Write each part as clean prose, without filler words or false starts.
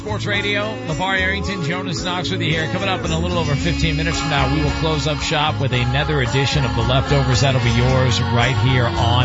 Sports Radio, LeVar Arrington, Jonas Knox with you here. Coming up in a little over 15 minutes from now, we will close up shop with another edition of The Leftovers. That'll be yours right here on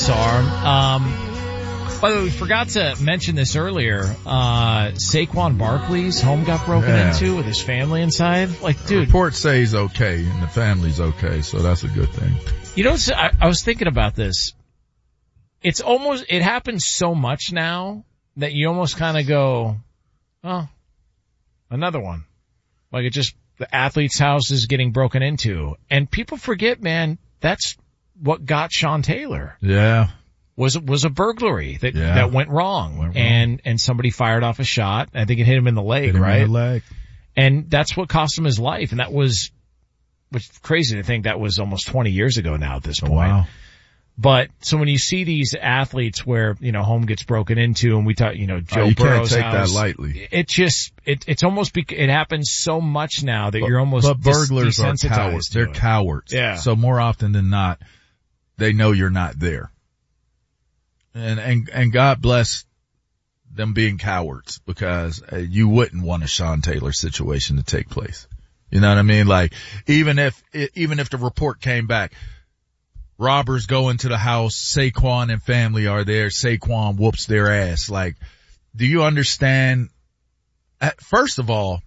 FSR. By the way, we forgot to mention this earlier. Saquon Barkley's home got broken into with his family inside. Like, dude. Reports say he's okay and the family's okay, so that's a good thing. You know, I was thinking about this. It happens so much now that you almost kind of go, oh, another one. Like the athlete's house is getting broken into. And people forget, man, that's what got Sean Taylor. Yeah. Was a burglary that went wrong. And somebody fired off a shot. I think it hit him in the leg, right? In the leg. And that's what cost him his life. And which is crazy to think that was almost 20 years ago now at this point. Wow. But, so when you see these athletes where, home gets broken into and we talk, Joe you Burrow's can't take house, that lightly. It's almost, it happens so much now that you're almost But burglars are desensitized cowards. to They're it. cowards. Yeah. So more often than not, they know you're not there. And God bless them being cowards because you wouldn't want a Sean Taylor situation to take place. You know what I mean? Like, even if the report came back, robbers go into the house, Saquon and family are there, Saquon whoops their ass. Like, do you understand? First of all,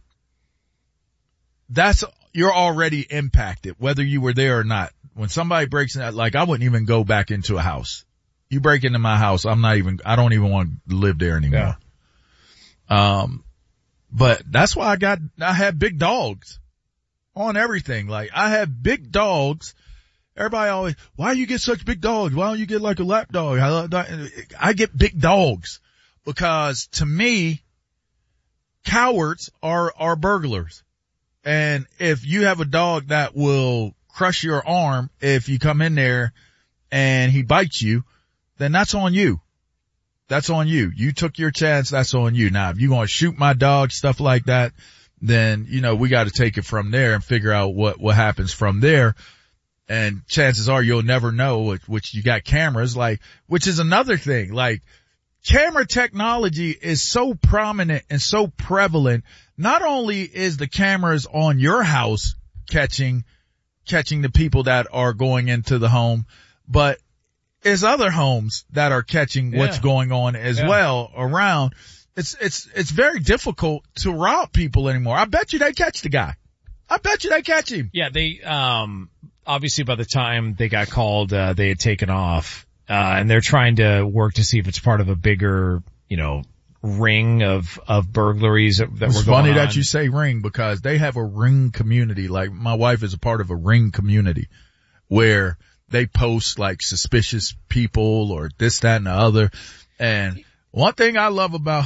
you're already impacted, whether you were there or not. When somebody breaks in, like, I wouldn't even go back into a house. You break into my house, I don't even want to live there anymore. Yeah. But that's why I had big dogs on everything. Like, I have big dogs. Everybody always, why you get such big dogs? Why don't you get like a lap dog? I get big dogs because to me, cowards are burglars. And if you have a dog that will crush your arm if you come in there and he bites you, then that's on you. That's on you. You took your chance. That's on you. Now, if you're going to shoot my dog, stuff like that, then, we got to take it from there and figure out what happens from there. And chances are you'll never know, which you got cameras, which is another thing. Like, camera technology is so prominent and so prevalent. Not only is the cameras on your house catching the people that are going into the home, but there's other homes that are catching what's going on as well around. It's very difficult to rob people anymore. I bet you they catch the guy. I bet you they catch him. Yeah, they, obviously by the time they got called, they had taken off, and they're trying to work to see if it's part of a bigger, ring of burglaries that were going on. It's funny that you say ring because they have a ring community. Like, my wife is a part of a ring community where they post like suspicious people or this, that, and the other. And one thing I love about,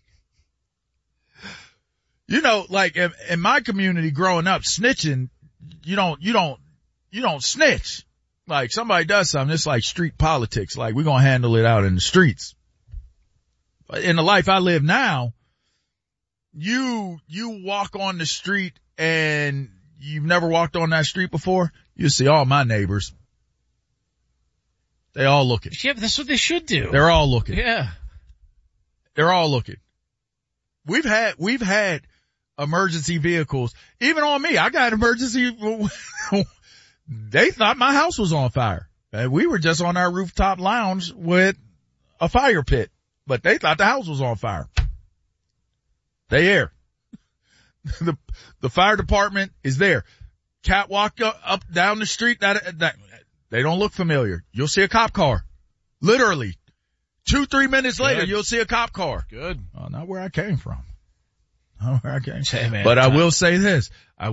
like in my community growing up, snitching, you don't snitch. Like, somebody does something, it's like street politics. Like, we're going to handle it out in the streets. But in the life I live now, you walk on the street and you've never walked on that street before, you see all my neighbors. They all looking. Yeah, but that's what they should do. They're all looking. Yeah. They're all looking. We've had emergency vehicles. Even on me, I got emergency. They thought my house was on fire. And we were just on our rooftop lounge with a fire pit, but they thought the house was on fire. They there. The fire department is there. Catwalk up down the street. That they don't look familiar. You'll see a cop car. Literally. 2-3 minutes later, you'll see a cop car. Good. Oh, not where I came from. Not where I came from. Hey, man, but I will say this.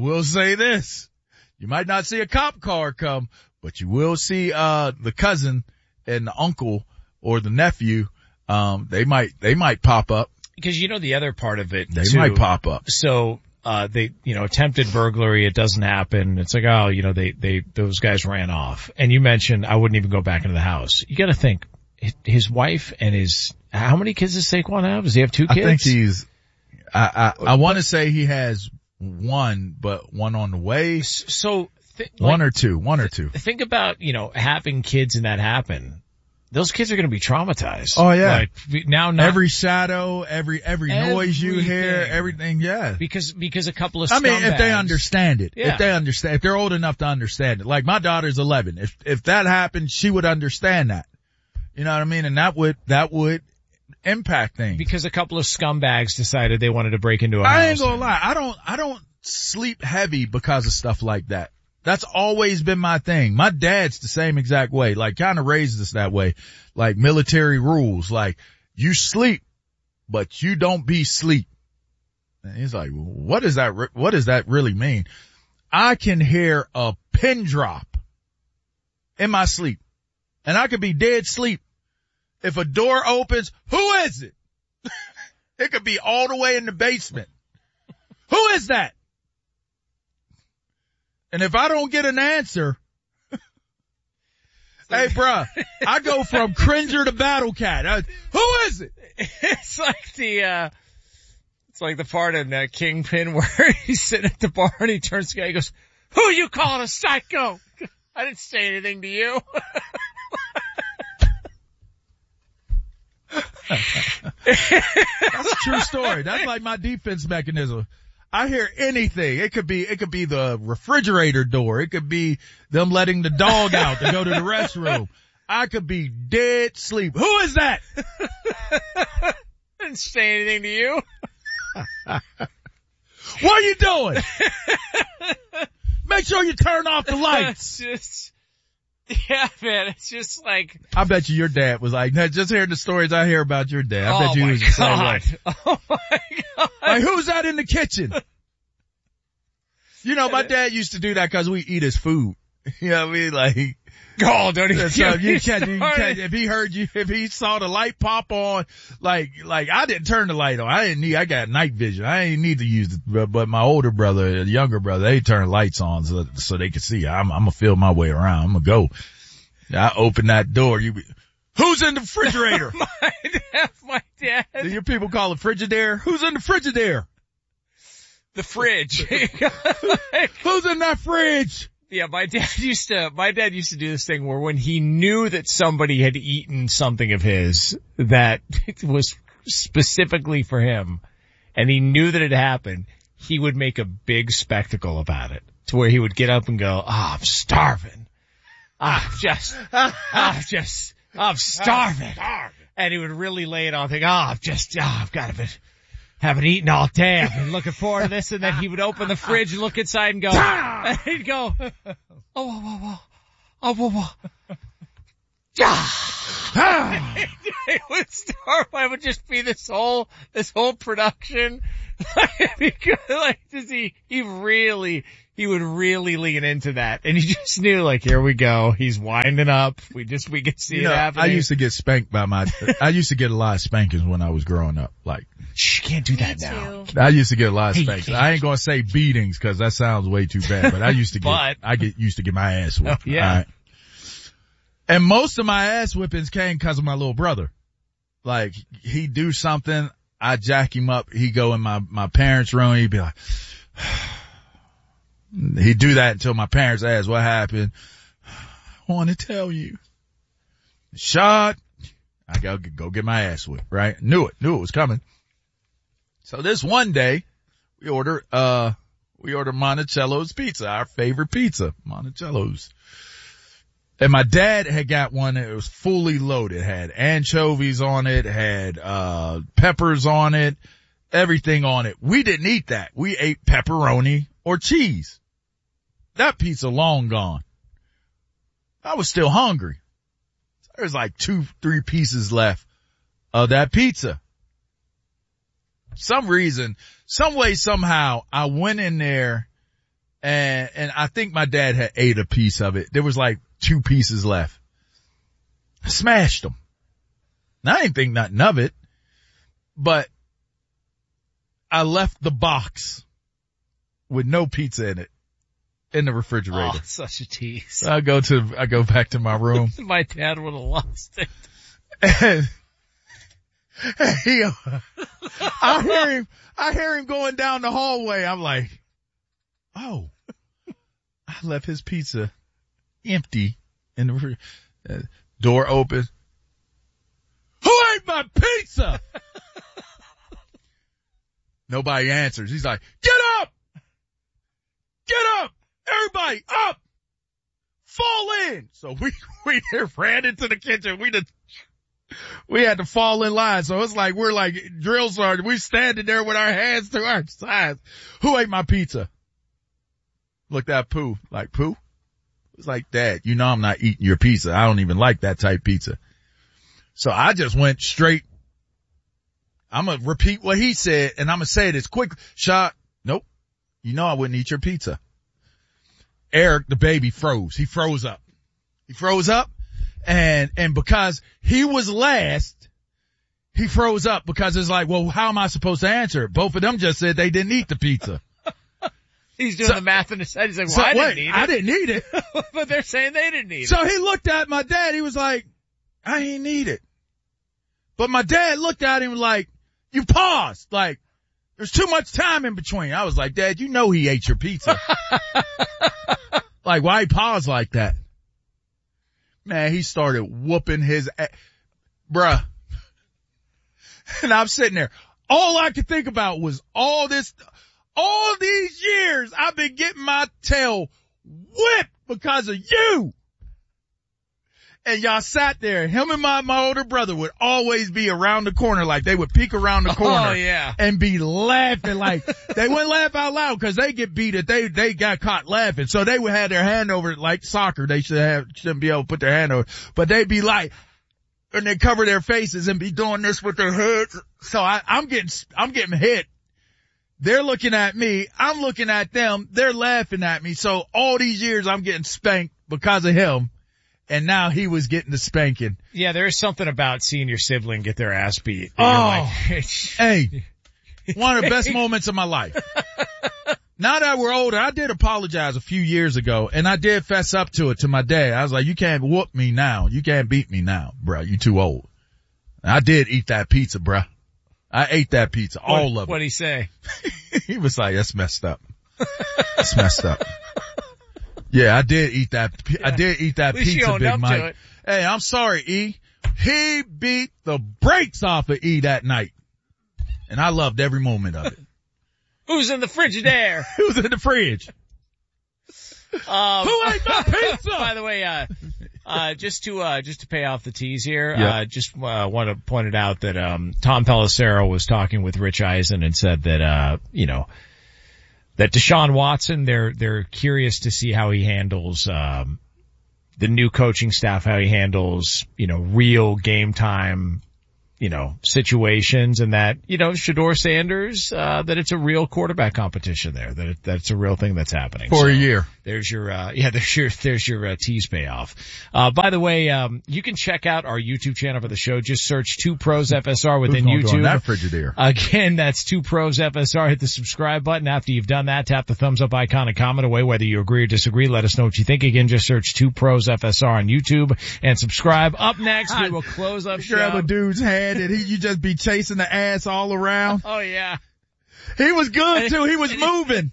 You might not see a cop car come, but you will see, the cousin and the uncle or the nephew. They might pop up. Because the other part of it They too, might pop up. So, they, attempted burglary, it doesn't happen. It's like, oh, those guys ran off. And you mentioned I wouldn't even go back into the house. You gotta think, his wife and how many kids does Saquon have? Does he have 2 kids? I think I want to say he has one, but one on the way. So, one or two. Think about, having kids and that happen. those kids are going to be traumatized. Oh yeah. Like, now not every shadow, every noise you hear, everything. Yeah. Because a couple of I mean, if they scumbags- understand it, Yeah. if they're old enough to understand it. Like my daughter's 11. If that happened, she would understand that. You know what I mean? And that would impact things. Because a couple of scumbags decided they wanted to break into a house. I ain't gonna lie. I don't sleep heavy because of stuff like that. That's always been my thing. My dad's the same exact way. Like kind of raised us that way. Like military rules. Like you sleep, but you don't be sleep. And he's like, what does that really mean? I can hear a pin drop in my sleep and I could be dead sleep. If a door opens, who is it? It could be all the way in the basement. Who is that? And if I don't get an answer, hey bruh, I go from cringer to battle cat. Who is it? It's like the part in Kingpin where he's sitting at the bar and he turns to the guy, he goes, "Who you calling a psycho? I didn't say anything to you." That's a true story. That's like my defense mechanism. I hear anything. It could be the refrigerator door. It could be them letting the dog out to go to the restroom. I could be dead sleep. Who is that? I didn't say anything to you. What are you doing? Make sure you turn off the lights. Yeah, man, it's just like. I bet you your dad was like, just hearing the stories I hear about your dad. I bet you he was the same way. Oh my God. Like, who's that in the kitchen? You know, my dad used to do that because we eat his food. You know what I mean? Like, oh, don't even. so you can't, if he heard you, if he saw the light pop on, like I didn't turn the light on. I got night vision. I didn't need to use it, but my older brother, younger brother, they turn lights on so they could see. I'm gonna feel my way around. I'm gonna go. I open that door. Who's in the refrigerator? My dad. Do your people call it Frigidaire? Who's in the Frigidaire? The fridge. Who's in that fridge? Yeah, my dad used to do this thing where when he knew that somebody had eaten something of his that was specifically for him, and he knew that it happened, he would make a big spectacle about it, to where he would get up and go, I'm starving. I'm starving. And he would really lay it on, think, haven't eaten all day. I've been looking forward to this. And then he would open the fridge and look inside and go, and he'd go, it would start. It would just be this whole production. He would really lean into that. And you just knew, like, here we go. He's winding up. We could see it happening. I used to get spanked I used to get a lot of spankings when I was growing up. Like, shh, you can't do that now. I used to get a lot of spankings. I ain't gonna say beatings because that sounds way too bad, but I used to used to get my ass whipped. Oh, yeah. Right? And most of my ass whippings came because of my little brother. Like, he'd do something, I'd jack him up, he'd go in my parents' room, he'd be like, he'd do that until my parents asked what happened. I want to tell you. Shot. I gotta go get my ass whipped, right? Knew it was coming. So this one day, we order Monticello's pizza, our favorite pizza, Monticello's. And my dad had got one that was fully loaded, had anchovies on it, had, peppers on it, everything on it. We didn't eat that. We ate pepperoni or cheese. That pizza long gone. I was still hungry. There was like 2-3 pieces left of that pizza. Some reason, some way, somehow, I went in there and I think my dad had ate a piece of it. There was like 2 pieces left. I smashed them. Now, I didn't think nothing of it, but I left the box with no pizza in it in the refrigerator. Oh, such a tease. I go back to my room. My dad would have lost it. And I hear him going down the hallway. I'm like, oh, I left his pizza empty in the refrigerator. Door open. ate my pizza? Nobody answers. He's like, get up! Get up! Everybody up! Fall in! So we ran into the kitchen. We had to fall in line. So it's like, we're like drill sergeant. We're standing there with our hands to our sides. Who ate my pizza? Looked at Pooh. Like, Pooh? It's like, Dad, you know I'm not eating your pizza. I don't even like that type pizza. So I just went straight. I'm going to repeat what he said, and I'm going to say it as quick. Shot, nope. You know I wouldn't eat your pizza. Eric, the baby, froze. He froze up. And because he was last, he froze up because it's like, well, how am I supposed to answer it? Both of them just said they didn't eat the pizza. He's doing the math in his head. He's like, well, I didn't eat it. But they're saying they didn't eat it. So he looked at my dad. He was like, I ain't eat it. But my dad looked at him like, you paused. Like, there's too much time in between. I was like, Dad, you know he ate your pizza. Like, why he paused like that? Man, he started whooping his bruh. And I'm sitting there. All I could think about was all these years I've been getting my tail whipped because of you. And y'all sat there. Him and my older brother would always be around the corner. Like, they would peek around the corner. Oh, yeah. And be laughing. Like, they wouldn't laugh out loud because they get beat if they got caught laughing. So they would have their hand over it like soccer. They shouldn't be able to put their hand over it. But they'd be like, and they cover their faces and be doing this with their heads. So I'm getting hit. They're looking at me. I'm looking at them. They're laughing at me. So all these years I'm getting spanked because of him. And now he was getting the spanking. Yeah, there's something about seeing your sibling get their ass beat. Oh, hey, one of the best moments of my life. Now that we're older, I did apologize a few years ago, and I did fess up to it to my dad. I was like, you can't whoop me now. You can't beat me now, bruh. You too old. And I did eat that pizza, bruh. I ate that pizza, all of it. What'd he say? He was like, that's messed up. That's messed up. Yeah, I did eat that. I did eat that pizza, Big Mike. Hey, I'm sorry, E. He beat the brakes off of E that night. And I loved every moment of it. Who's in the Frigidaire? Who's in the fridge? Who ate my pizza? By the way, just to pay off the tease here, Yep. Want to point it out that, Tom Pelissero was talking with Rich Eisen and said that, that Deshaun Watson, they're curious to see how he handles, the new coaching staff, how he handles, real game time, situations, and that, Shedeur Sanders, that it's a real quarterback competition there, that it's a real thing that's happening. For a year. There's your, there's your tease payoff. By the way, you can check out our YouTube channel for the show. Just search 2 Pros FSR within YouTube. That Frigidaire. Again, that's 2 Pros FSR. Hit the subscribe button. After you've done that, tap the thumbs up icon and comment away whether you agree or disagree. Let us know what you think. Again, just search 2 Pros FSR on YouTube and subscribe. Up next, we will close up show. Grab a dude's hand and you just be chasing the ass all around. Oh yeah. He was good too. He was moving.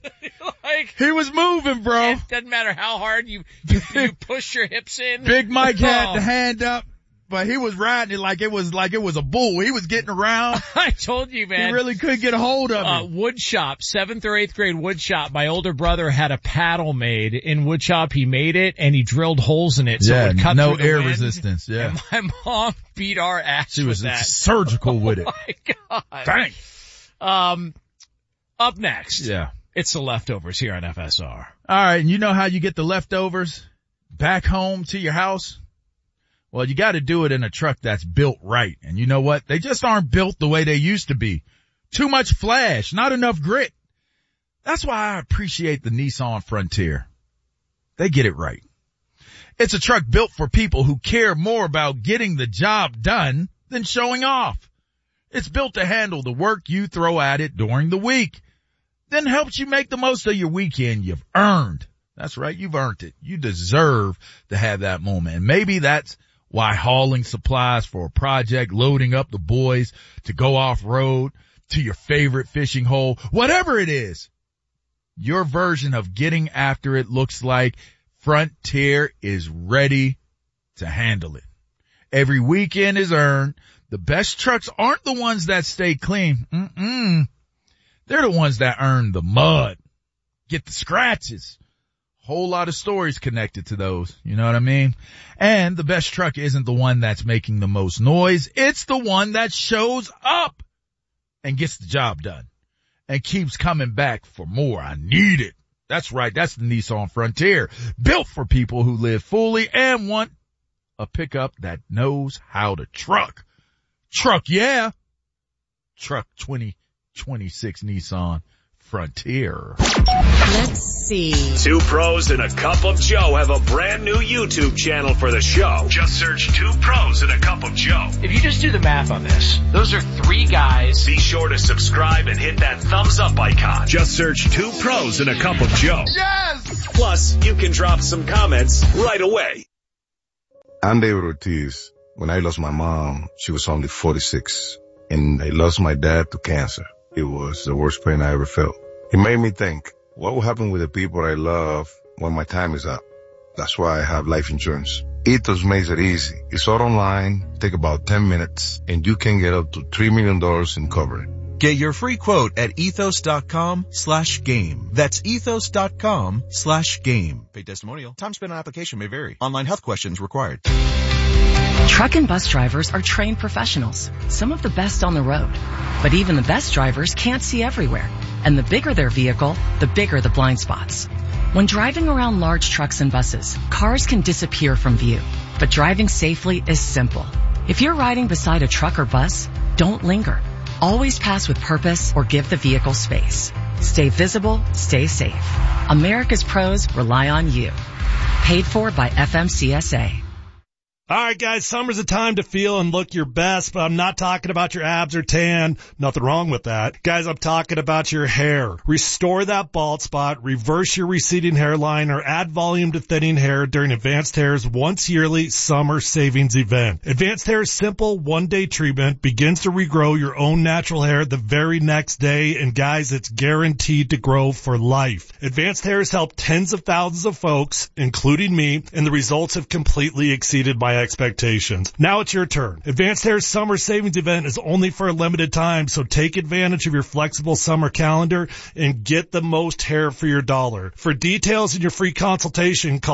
He was moving, bro. It doesn't matter how hard you push your hips in. Big Mike had the hand up, but he was riding it like it was a bull. He was getting around. I told you, man. He really couldn't get a hold of it. Wood shop, 7th or 8th grade wood shop. My older brother had a paddle made in wood shop. He made it and he drilled holes in it so it would cut no through the air wind. Resistance. Yeah. And my mom beat our ass. She was with that. surgical with it. Oh my God. Dang. Up next. Yeah. It's the leftovers here on FSR. All right. And you know how you get the leftovers back home to your house? Well, you got to do it in a truck that's built right. And you know what? They just aren't built the way they used to be. Too much flash, not enough grit. That's why I appreciate the Nissan Frontier. They get it right. It's a truck built for people who care more about getting the job done than showing off. It's built to handle the work you throw at it during the week, then helps you make the most of your weekend you've earned. That's right, you've earned it. You deserve to have that moment. And maybe that's why hauling supplies for a project, loading up the boys to go off-road to your favorite fishing hole, whatever it is, your version of getting after it looks like Frontier is ready to handle it. Every weekend is earned. The best trucks aren't the ones that stay clean. They're the ones that earn the mud, get the scratches. Whole lot of stories connected to those. You know what I mean? And the best truck isn't the one that's making the most noise. It's the one that shows up and gets the job done and keeps coming back for more. I need it. That's right. That's the Nissan Frontier, built for people who live fully and want a pickup that knows how to truck. Truck, yeah. Truck 2026 Nissan Frontier. Let's see. Two Pros and a Cup of Joe have a brand new YouTube channel for the show. Just search Two Pros and a Cup of Joe. If you just do the math on this, those are three guys. Be sure to subscribe and hit that thumbs up icon. Just search Two Pros and a Cup of Joe. Yes! Plus, you can drop some comments right away. I'm David Ortiz. When I lost my mom, she was only 46. And I lost my dad to cancer. It was the worst pain I ever felt. It made me think, what will happen with the people I love when my time is up? That's why I have life insurance. Ethos makes it easy. It's all online, take about 10 minutes, and you can get up to $3 million in coverage. Get your free quote at ethos.com/game. That's ethos.com/game. Paid testimonial. Time spent on application may vary. Online health questions required. Truck and bus drivers are trained professionals, some of the best on the road. But even the best drivers can't see everywhere. And the bigger their vehicle, the bigger the blind spots. When driving around large trucks and buses, cars can disappear from view. But driving safely is simple. If you're riding beside a truck or bus, don't linger. Always pass with purpose or give the vehicle space. Stay visible, stay safe. America's pros rely on you. Paid for by FMCSA. All right, guys, summer's a time to feel and look your best, but I'm not talking about your abs or tan. Nothing wrong with that. Guys, I'm talking about your hair. Restore that bald spot, reverse your receding hairline, or add volume to thinning hair during Advanced Hair's once yearly summer savings event. Advanced Hair's simple one-day treatment begins to regrow your own natural hair the very next day, and guys, it's guaranteed to grow for life. Advanced Hair has helped tens of thousands of folks, including me, and the results have completely exceeded my expectations. Now it's your turn. Advanced Hair's summer savings event is only for a limited time, so take advantage of your flexible summer calendar and get the most hair for your dollar. For details and your free consultation, call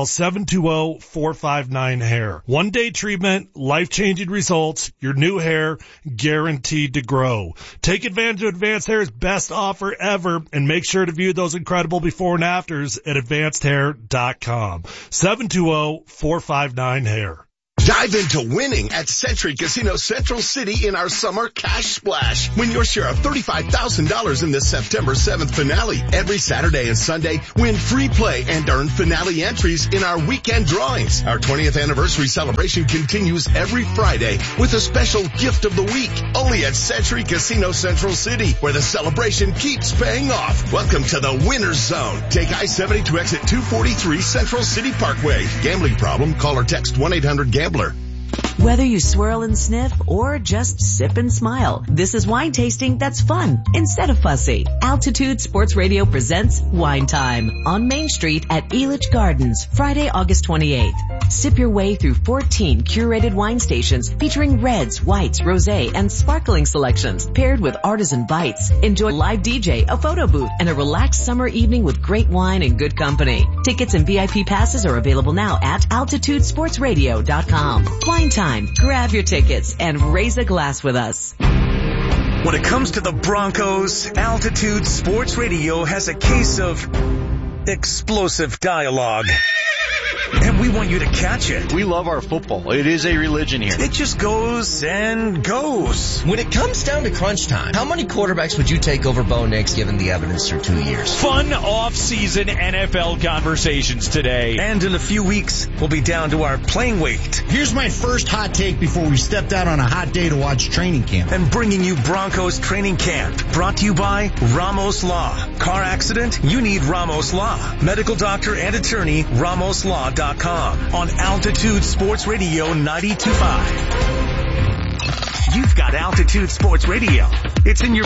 720-459-HAIR. One-day treatment, life-changing results, your new hair guaranteed to grow. Take advantage of Advanced Hair's best offer ever and make sure to view those incredible before and afters at advancedhair.com. 720-459-HAIR. Dive into winning at Century Casino Central City in our summer cash splash. Win your share of $35,000 in the September 7th finale. Every Saturday and Sunday, win free play and earn finale entries in our weekend drawings. Our 20th anniversary celebration continues every Friday with a special gift of the week. Only at Century Casino Central City, where the celebration keeps paying off. Welcome to the Winner's Zone. Take I-70 to exit 243 Central City Parkway. Gambling problem? Call or text 1-800-GAMBLER. Whether you swirl and sniff or just sip and smile, this is wine tasting that's fun instead of fussy. Altitude Sports Radio presents Wine Time on Main Street at Elitch Gardens, Friday, August 28th. Sip your way through 14 curated wine stations featuring reds, whites, rosé, and sparkling selections paired with artisan bites. Enjoy live DJ, a photo booth, and a relaxed summer evening with great wine and good company. Tickets and VIP passes are available now at altitudesportsradio.com. Wine Time. Grab your tickets and raise a glass with us. When it comes to the Broncos, Altitude Sports Radio has a case of explosive dialogue. And we want you to catch it. We love our football. It is a religion here. It just goes and goes. When it comes down to crunch time, how many quarterbacks would you take over Bo Nix given the evidence through 2 years? Fun off-season NFL conversations today. And in a few weeks, we'll be down to our playing weight. Here's my first hot take before we stepped out on a hot day to watch training camp. And bringing you Broncos training camp. Brought to you by Ramos Law. Car accident? You need Ramos Law. Medical doctor and attorney, RamosLaw.com. On Altitude Sports Radio 92.5. You've got Altitude Sports Radio. It's in your